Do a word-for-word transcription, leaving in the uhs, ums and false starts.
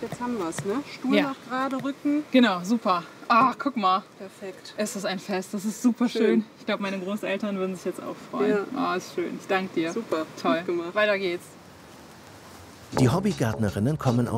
jetzt haben wir es, ne? Stuhl Ja. noch gerade, Rücken. Genau, super. Ah, guck mal. Perfekt. Es ist ein Fest, das ist super schön. Schön. Ich glaube, meine Großeltern würden sich jetzt auch freuen. Ja. Ah, ist schön. Ich danke dir. Super. Toll. Gut gemacht. Weiter geht's. Die Hobbygärtnerinnen kommen